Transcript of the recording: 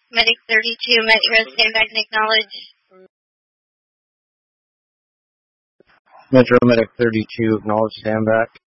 Medic 32, Metro, stand back and acknowledge. Metro Medic 32, acknowledge, stand back.